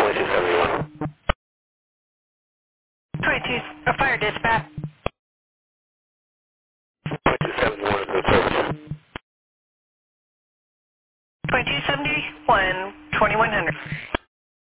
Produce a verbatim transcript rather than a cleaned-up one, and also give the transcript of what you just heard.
twenty-two seventy-one. twenty-two, uh, fire dispatch. twenty-two seventy-one is the service. twenty-two seventy-one, twenty-one hundred.